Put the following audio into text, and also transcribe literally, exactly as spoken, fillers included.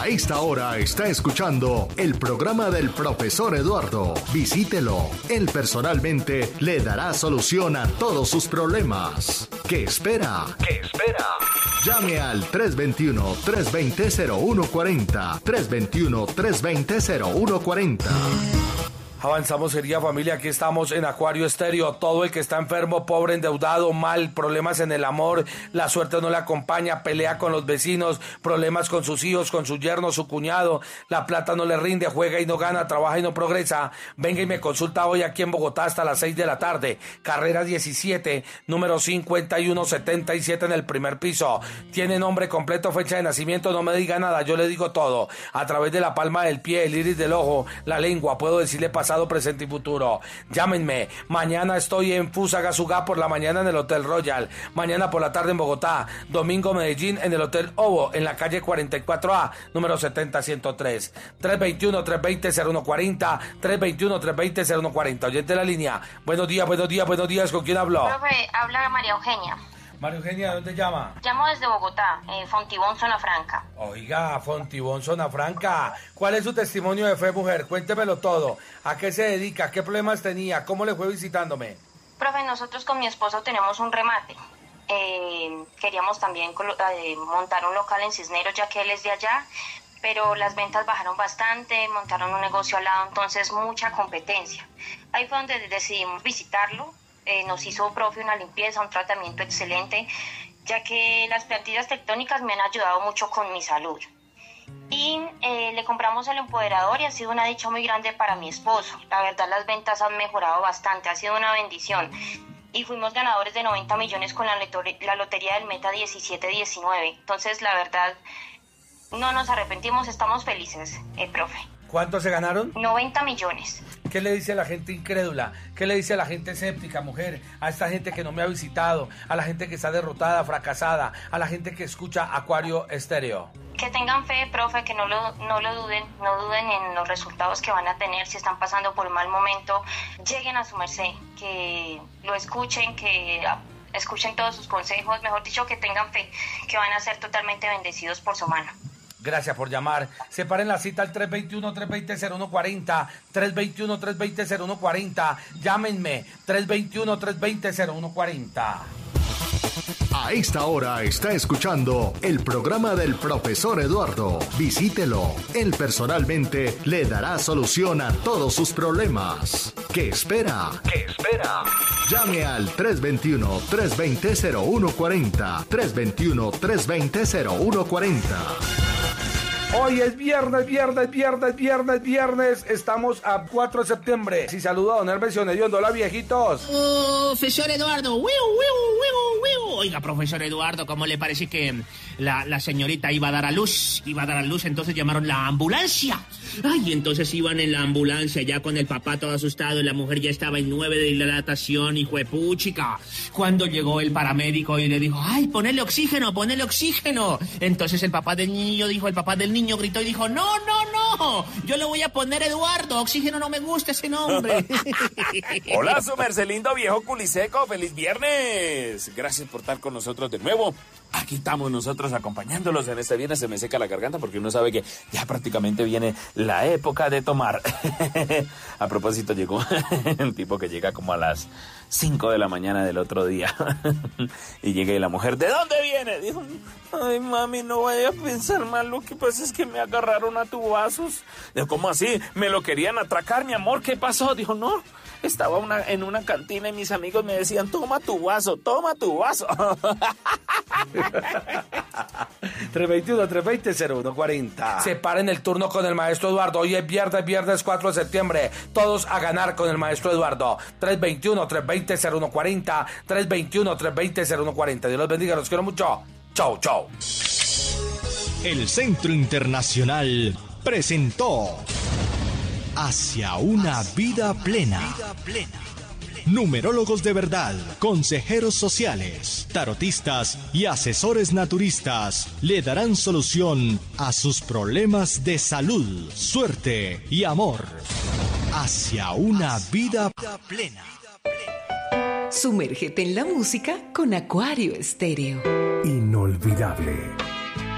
A esta hora está escuchando el programa del profesor Eduardo. Visítelo. Él personalmente le dará solución a todos sus problemas. ¿Qué espera? ¿Qué espera? Llame al tres dos uno, tres dos cero, cero uno cuatro cero, tres dos uno, tres dos cero, cero uno cuatro cero. Avanzamos, querida familia, aquí estamos en Acuario Estéreo. Todo el que está enfermo, pobre, endeudado, mal, problemas en el amor, la suerte no le acompaña, pelea con los vecinos, problemas con sus hijos, con su yerno, su cuñado, la plata no le rinde, juega y no gana, trabaja y no progresa. Venga y me consulta hoy aquí en Bogotá hasta las seis de la tarde. Carrera diecisiete, número cincuenta y uno setenta y siete en el primer piso. Tiene nombre completo, fecha de nacimiento, no me diga nada, yo le digo todo. A través de la palma del pie, el iris del ojo, la lengua, puedo decirle pasado, presente y futuro. Llámenme. Mañana estoy en Fusagasugá por la mañana en el Hotel Royal. Mañana por la tarde en Bogotá. Domingo Medellín en el Hotel Ovo, en la calle cuarenta y cuatro A, número setenta ciento tres. tres dos uno, tres dos cero, cero uno cuatro cero. tres dos uno, tres dos cero, cero uno cuatro cero. Oyente de la línea. Buenos días, buenos días, buenos días. ¿Con quién habló? Profe, habla María Eugenia. María Eugenia, ¿de dónde llama? Llamo desde Bogotá, eh, Fontibón, Zona Franca. Oiga, Fontibón, Zona Franca. ¿Cuál es su testimonio de fe, mujer? Cuéntemelo todo. ¿A qué se dedica? ¿Qué problemas tenía? ¿Cómo le fue visitándome? Profe, nosotros con mi esposo tenemos un remate. Eh, queríamos también eh, montar un local en Cisneros, ya que él es de allá, pero las ventas bajaron bastante, montaron un negocio al lado, entonces mucha competencia. Ahí fue donde decidimos visitarlo. Eh, nos hizo, profe, una limpieza, un tratamiento excelente, ya que las plantillas tectónicas me han ayudado mucho con mi salud. Y eh, le compramos el empoderador y ha sido una dicha muy grande para mi esposo. La verdad, las ventas han mejorado bastante, ha sido una bendición. Y fuimos ganadores de noventa millones con la, lotería, la lotería del Meta diecisiete diecinueve. Entonces, la verdad, no nos arrepentimos, estamos felices, eh, profe. ¿Cuánto se ganaron? noventa millones. ¿Qué le dice a la gente incrédula? ¿Qué le dice a la gente escéptica, mujer? A esta gente que no me ha visitado, a la gente que está derrotada, fracasada, a la gente que escucha Acuario Estéreo. Que tengan fe, profe, que no lo, no lo duden, no duden en los resultados que van a tener. Si están pasando por un mal momento, lleguen a su merced, que lo escuchen, que escuchen todos sus consejos, mejor dicho, que tengan fe, que van a ser totalmente bendecidos por su mano. Gracias por llamar. Separen la cita al tres dos uno, tres dos cero, cero uno cuatro cero, tres dos uno, tres dos cero, cero uno cuatro cero. Llámenme, tres dos uno, tres dos cero, cero uno cuatro cero. A esta hora está escuchando el programa del profesor Eduardo. Visítelo. Él personalmente le dará solución a todos sus problemas. ¿Qué espera? ¿Qué espera? Llame al tres dos uno, tres dos cero, cero uno cuatro cero, tres dos uno, tres dos cero, cero uno cuatro cero. Hoy es viernes, viernes, viernes, viernes, viernes. Estamos a cuatro de septiembre. Si saludo a don Hermes Hediondo. Hola, viejitos. Oh, profesor Eduardo. Wiu, wiu, wiu, wiu. Oiga, profesor Eduardo, ¿cómo le parece que la, la señorita iba a dar a luz? Iba a dar a luz, entonces llamaron la ambulancia. Ay, entonces iban en la ambulancia ya con el papá todo asustado. Y la mujer ya estaba en nueve de dilatación, hijo de puchica. Cuando llegó el paramédico y le dijo, ay, ponele oxígeno, ponele oxígeno. Entonces el papá del niño dijo, el papá del niño gritó y dijo, no, no, no, yo le voy a poner Eduardo, oxígeno no me gusta ese nombre. Hola, su mercelindo viejo culiseco, feliz viernes. Gracias por estar con nosotros de nuevo. Aquí estamos nosotros acompañándolos en este viernes. Se me seca la garganta porque uno sabe que ya prácticamente viene la época de tomar. A propósito, llegó un tipo que llega como a las cinco de la mañana del otro día. Y llega y la mujer, ¿de dónde viene? Dijo, ay, mami, no vaya a pensar mal, lo que pasa es que me agarraron a tubazos. Dijo, ¿cómo así? ¿Me lo querían atracar, mi amor? ¿Qué pasó? Dijo, no, estaba una, en una cantina y mis amigos me decían, toma tu vaso, toma tu vaso. tres dos uno, tres dos cero, cero uno cuatro cero. Separen el turno con el maestro Eduardo. Hoy es viernes, viernes cuatro de septiembre. Todos a ganar con el maestro Eduardo. tres dos uno, tres dos cero, cero uno cuatro cero. tres dos uno, tres dos cero, cero uno cuatro cero. Dios los bendiga, los quiero mucho. Chau, chau. El Centro Internacional presentó Hacia una vida plena. Numerólogos de verdad, consejeros sociales, tarotistas y asesores naturistas le darán solución a sus problemas de salud, suerte y amor. Hacia una vida plena. Sumérgete en la música con Acuario Estéreo. Inolvidable.